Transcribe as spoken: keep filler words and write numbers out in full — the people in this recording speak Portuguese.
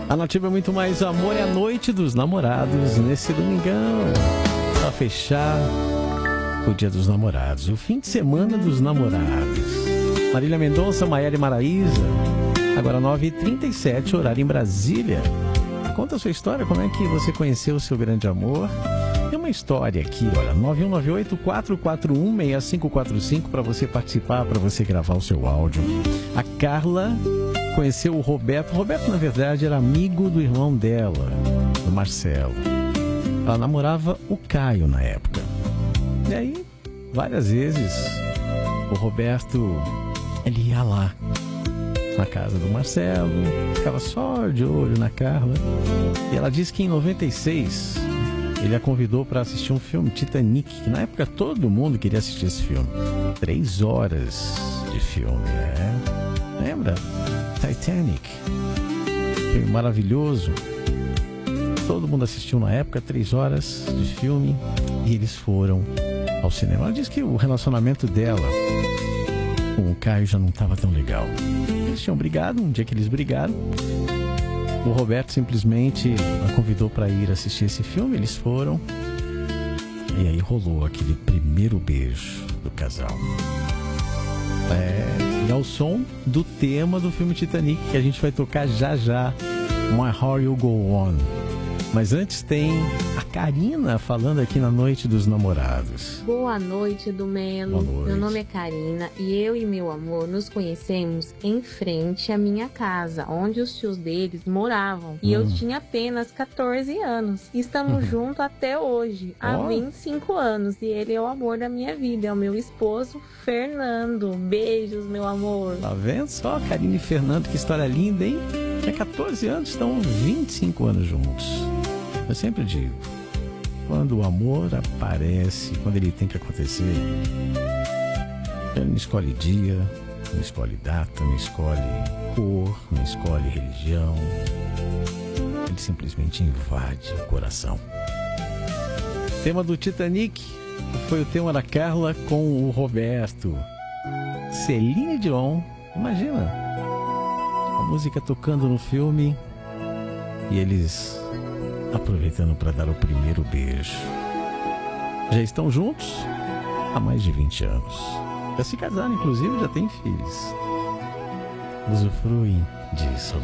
A Nativa é muito mais amor, é a noite dos namorados nesse domingão. Pra fechar o dia dos namorados, o fim de semana dos namorados. Marília Mendonça, Maiara e Maraísa. Agora nove e trinta e sete, horário em Brasília. Conta a sua história, como é que você conheceu o seu grande amor. Tem uma história aqui, olha, nove um nove oito, quatro quatro um, seis cinco quatro cinco para você participar, para você gravar o seu áudio. A Carla conheceu o Roberto. O Roberto, na verdade, era amigo do irmão dela, do Marcelo. Ela namorava o Caio na época. E aí, várias vezes, o Roberto, ele ia lá, na casa do Marcelo, ficava só de olho na Carla. E ela disse que em noventa e seis... ele a convidou para assistir um filme, Titanic, que na época todo mundo queria assistir esse filme. Três horas de filme, é? Lembra? Titanic. Filme maravilhoso. Todo mundo assistiu na época, três horas de filme, e eles foram ao cinema. Ela disse que o relacionamento dela com o Caio já não estava tão legal. Eles tinham brigado, um dia que eles brigaram, o Roberto simplesmente a convidou para ir assistir esse filme, eles foram. E aí rolou aquele primeiro beijo do casal. É, e ao som do tema do filme Titanic, que a gente vai tocar já já, My Heart Will Go On. Mas antes tem a Karina falando aqui na Noite dos Namorados. Boa noite, Domelo. Meu nome é Karina e eu e meu amor nos conhecemos em frente à minha casa, onde os tios deles moravam. E hum. eu tinha apenas quatorze anos. Estamos uhum. juntos até hoje, há oh. vinte e cinco anos. E ele é o amor da minha vida, é o meu esposo, Fernando. Beijos, meu amor. Tá vendo só, Karina e Fernando? Que história linda, hein? Tinha quatorze anos, estão vinte e cinco anos juntos. Eu sempre digo, quando o amor aparece, quando ele tem que acontecer, ele não escolhe dia, não escolhe data, não escolhe cor, não escolhe religião. Ele simplesmente invade o coração. O tema do Titanic foi o tema da Carla com o Roberto. Celine Dion, imagina, a música tocando no filme e eles aproveitando para dar o primeiro beijo. Já estão juntos há mais de vinte anos. Já se casaram, inclusive, já têm filhos. Usufruem disso.